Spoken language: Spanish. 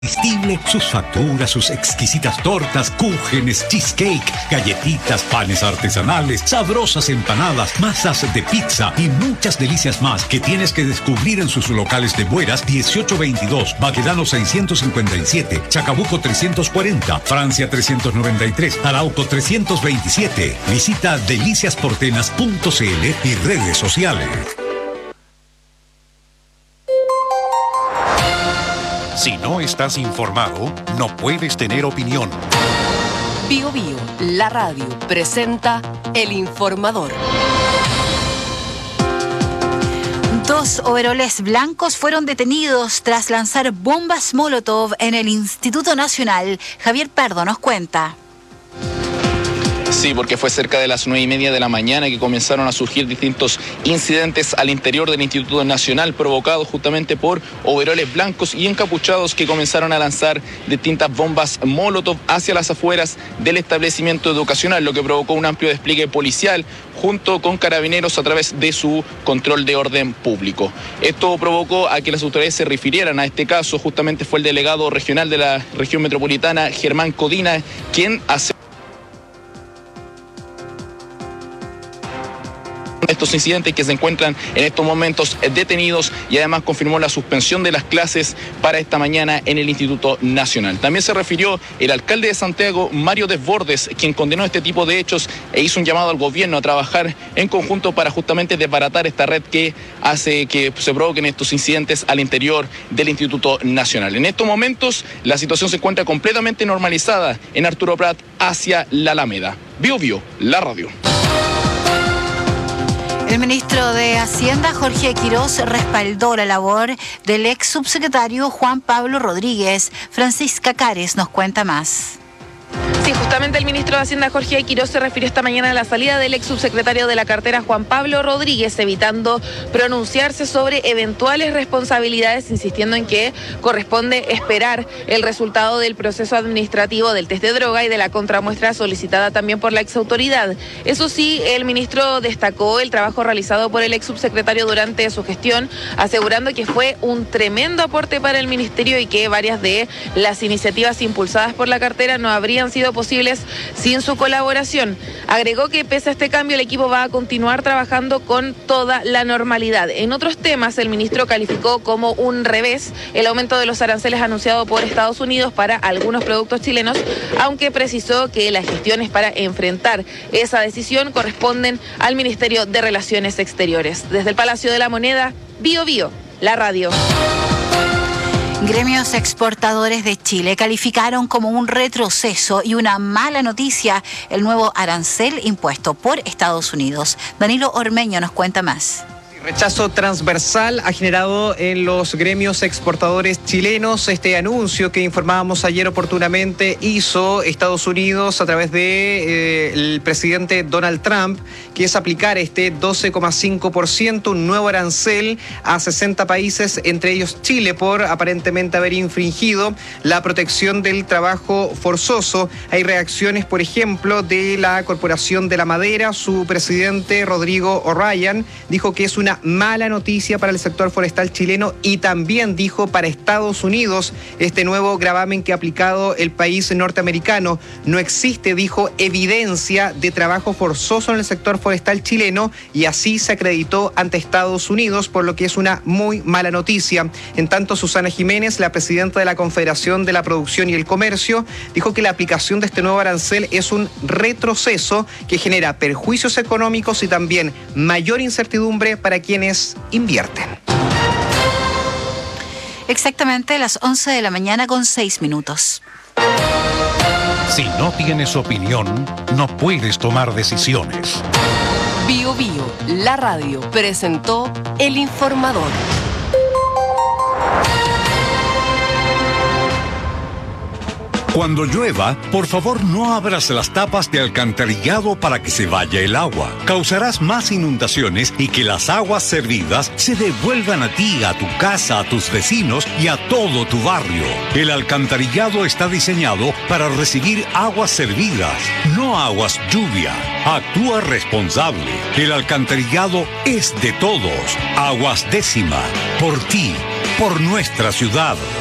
Irresistible, sus facturas, sus exquisitas tortas, cúgenes, cheesecake, galletitas, panes artesanales, sabrosas empanadas, masas de pizza y muchas delicias más que tienes que descubrir en sus locales de Bueras 1822, Baquedano 657, Chacabuco 340, Francia 393, Arauco 327. Visita deliciasportenas.cl y redes sociales. Si no estás informado, no puedes tener opinión. Bio Bio, la radio, presenta El Informador. 2 overoles blancos fueron detenidos tras lanzar bombas Molotov en el Instituto Nacional. Javier Pardo nos cuenta. Sí, porque fue cerca de las 9:30 de la mañana que comenzaron a surgir distintos incidentes al interior del Instituto Nacional, provocados justamente por overoles blancos y encapuchados que comenzaron a lanzar distintas bombas Molotov hacia las afueras del establecimiento educacional, lo que provocó un amplio despliegue policial junto con carabineros a través de su control de orden público. Esto provocó a que las autoridades se refirieran a este caso. Justamente fue el delegado regional de la región metropolitana, Germán Codina, quien hace estos incidentes, que se encuentran en estos momentos detenidos, y además confirmó la suspensión de las clases para esta mañana en el Instituto Nacional. También se refirió el alcalde de Santiago, Mario Desbordes, quien condenó este tipo de hechos e hizo un llamado al gobierno a trabajar en conjunto para justamente desbaratar esta red que hace que se provoquen estos incidentes al interior del Instituto Nacional. En estos momentos la situación se encuentra completamente normalizada en Arturo Prat hacia la Alameda. Bio Bio, la radio. El ministro de Hacienda, Jorge Quirós, respaldó la labor del ex subsecretario Juan Pablo Rodríguez. Francisca Cares nos cuenta más. Sí, justamente el ministro de Hacienda, Jorge Quirós, se refirió esta mañana a la salida del ex subsecretario de la cartera, Juan Pablo Rodríguez, evitando pronunciarse sobre eventuales responsabilidades, insistiendo en que corresponde esperar el resultado del proceso administrativo del test de droga y de la contramuestra solicitada también por la exautoridad. Eso sí, el ministro destacó el trabajo realizado por el ex subsecretario durante su gestión, asegurando que fue un tremendo aporte para el ministerio y que varias de las iniciativas impulsadas por la cartera no habrían sido posibles sin su colaboración. Agregó que pese a este cambio el equipo va a continuar trabajando con toda la normalidad. En otros temas, el ministro calificó como un revés el aumento de los aranceles anunciado por Estados Unidos para algunos productos chilenos, aunque precisó que las gestiones para enfrentar esa decisión corresponden al Ministerio de Relaciones Exteriores. Desde el Palacio de la Moneda, Bio Bio, la radio. Gremios exportadores de Chile calificaron como un retroceso y una mala noticia el nuevo arancel impuesto por Estados Unidos. Danilo Ormeño nos cuenta más. Rechazo transversal ha generado en los gremios exportadores chilenos este anuncio que informábamos ayer oportunamente hizo Estados Unidos a través de el presidente Donald Trump, que es aplicar este 12,5%, un nuevo arancel a 60 países, entre ellos Chile, por aparentemente haber infringido la protección del trabajo forzoso. Hay reacciones, por ejemplo, de la Corporación de la Madera. Su presidente, Rodrigo O'Ryan, dijo que es una mala noticia para el sector forestal chileno y también dijo para Estados Unidos este nuevo gravamen que ha aplicado el país norteamericano. No existe, dijo, evidencia de trabajo forzoso en el sector forestal chileno y así se acreditó ante Estados Unidos, por lo que es una muy mala noticia. En tanto, Susana Jiménez, la presidenta de la Confederación de la Producción y el Comercio, dijo que la aplicación de este nuevo arancel es un retroceso que genera perjuicios económicos y también mayor incertidumbre para quienes invierten. Exactamente las 11 de la mañana con 6 minutos. Si no tienes opinión, no puedes tomar decisiones. Bio Bio, la radio, presentó El Informador. Cuando llueva, por favor no abras las tapas de alcantarillado para que se vaya el agua. Causarás más inundaciones y que las aguas servidas se devuelvan a ti, a tu casa, a tus vecinos y a todo tu barrio. El alcantarillado está diseñado para recibir aguas servidas, no aguas lluvia. Actúa responsable. El alcantarillado es de todos. Aguas Décima. Por ti, por nuestra ciudad.